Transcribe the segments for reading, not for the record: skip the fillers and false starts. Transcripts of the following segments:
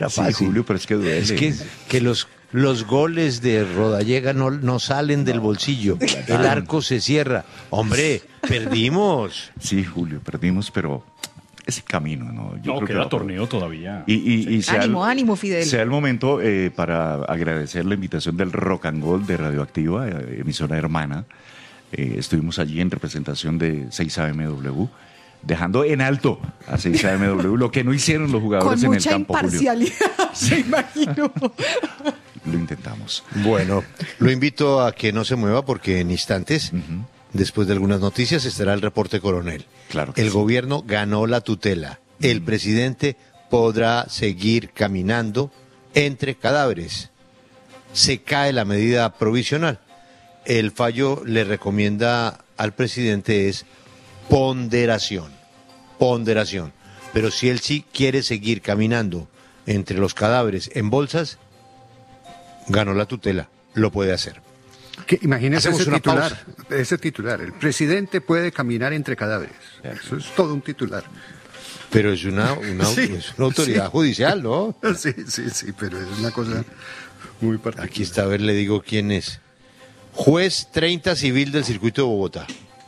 era Sí, fácil. Julio, pero es que duele. Es que los goles de Rodallega no salen del bolsillo. El arco se cierra. Hombre, perdimos. Sí, Julio, perdimos, pero es el camino, ¿no? Yo No, creo queda que torneo todavía. Y sea Ánimo, Fidel. Sea el momento para agradecer la invitación del Rock and Gold de Radioactiva, emisora hermana. Estuvimos allí en representación de 6AMW, dejando en alto a 6AMW, lo que no hicieron los jugadores Con en el mucha campo, Julio. imparcialidad, se imagino. Lo intentamos. Bueno, lo invito a que no se mueva porque en instantes, después de algunas noticias, estará el reporte coronel. Claro que El sí. gobierno ganó la tutela. El presidente podrá seguir caminando entre cadáveres. Se cae la medida provisional. El fallo le recomienda al presidente es ponderación. Pero si él sí quiere seguir caminando entre los cadáveres en bolsas, ganó la tutela, lo puede hacer. Imagínese Hacemos una ese titular. El presidente puede caminar entre cadáveres. Eso es todo un titular. Pero es una Sí, es una autoridad sí. judicial, ¿no? Sí, pero es una cosa muy particular. Aquí está, a ver, le digo quién es. Juez 30 civil del circuito de Bogotá.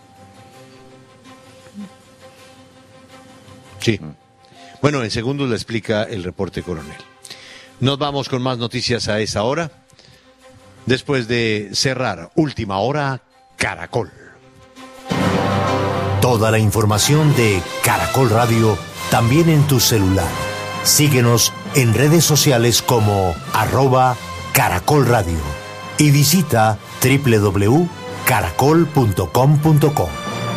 Sí. Bueno, en segundos le explica el reporte coronel. Nos vamos con más noticias a esa hora. Después de cerrar Última Hora, Caracol. Toda la información de Caracol Radio también en tu celular. Síguenos en redes sociales como @Caracol Radio y visita www.caracol.com.co.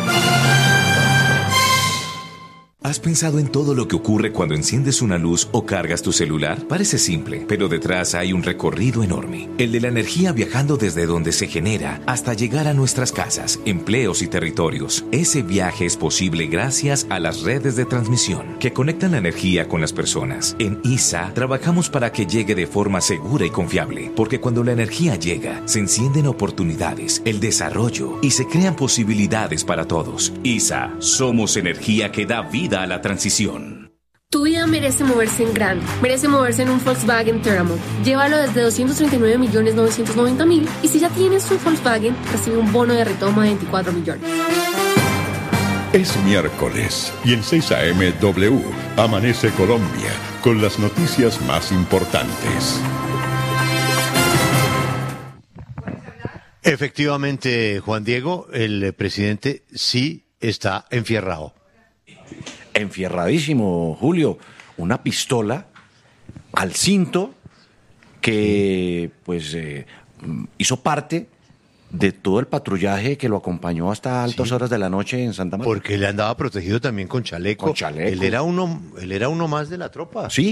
¿Has pensado en todo lo que ocurre cuando enciendes una luz o cargas tu celular? Parece simple, pero detrás hay un recorrido enorme. El de la energía viajando desde donde se genera hasta llegar a nuestras casas, empleos y territorios. Ese viaje es posible gracias a las redes de transmisión que conectan la energía con las personas. En ISA trabajamos para que llegue de forma segura y confiable, porque cuando la energía llega, se encienden oportunidades, el desarrollo y se crean posibilidades para todos. ISA, somos energía que da vida a la transición. Tu vida merece moverse en grande, merece moverse en un Volkswagen Terramon. Llévalo desde 239.990.000 y si ya tienes un Volkswagen, recibe un bono de retoma de 24 millones. Es miércoles y en 6AMW amanece Colombia con las noticias más importantes. Efectivamente, Juan Diego, el presidente sí está enfierrado. Enfierradísimo, Julio. Una pistola al cinto que pues hizo parte de todo el patrullaje que lo acompañó hasta altas horas de la noche en Santa Marta. Porque él andaba protegido también con chaleco. Con chaleco. Él era uno más de la tropa. Sí,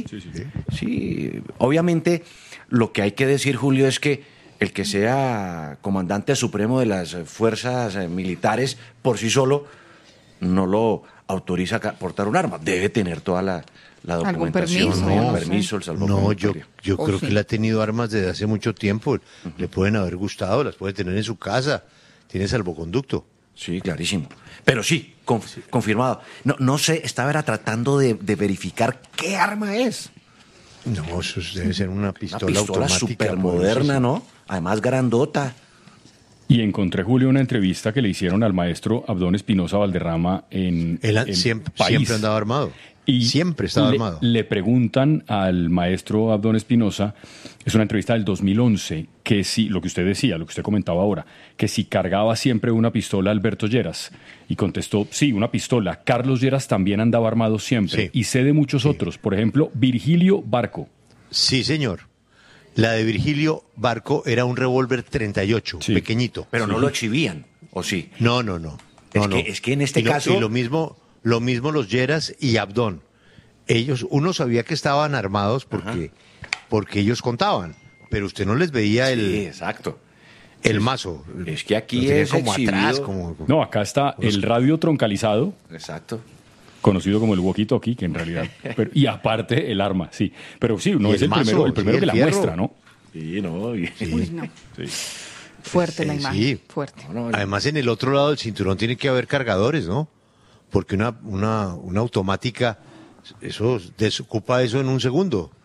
obviamente lo que hay que decir, Julio, es que el que sea comandante supremo de las fuerzas militares por sí solo no lo autoriza a portar un arma. Debe tener toda la documentación, permiso, el permiso, el salvoconducto. No, yo creo que él ha tenido armas desde hace mucho tiempo. Le pueden haber gustado, las puede tener en su casa. Tiene salvoconducto. Sí, clarísimo. Pero sí, confirmado. No sé, estaba tratando de verificar qué arma es. No, eso debe ser una pistola automática. Súper moderna, ¿no? Además grandota. Y encontré, Julio, una entrevista que le hicieron al maestro Abdón Espinosa Valderrama en siempre País. andaba armado. Y siempre estaba armado. Le preguntan al maestro Abdón Espinosa, es una entrevista del 2011, que si, lo que usted decía, lo que usted comentaba ahora, que si cargaba siempre una pistola Alberto Lleras. Y contestó, sí, una pistola. Carlos Lleras también andaba armado siempre. Sí. Y sé de muchos otros. Por ejemplo, Virgilio Barco. Sí, señor. La de Virgilio Barco era un revólver 38, pequeñito. Pero no lo exhibían, ¿o sí? No. Es que en este caso... Y lo mismo los Lleras y Abdón. Uno sabía que estaban armados porque ellos contaban, pero usted no les veía exacto. El mazo. Es que aquí es como atrás. No, acá está el radio troncalizado. Exacto. Conocido como el walkie-talkie, que en realidad... y aparte el arma, sí. Pero sí, no es el primero que la muestra, ¿no? Sí, no. Uy, no. Sí. Fuerte la imagen, sí. fuerte. Además, en el otro lado del cinturón tiene que haber cargadores, ¿no? Porque una automática, eso desocupa eso en un segundo.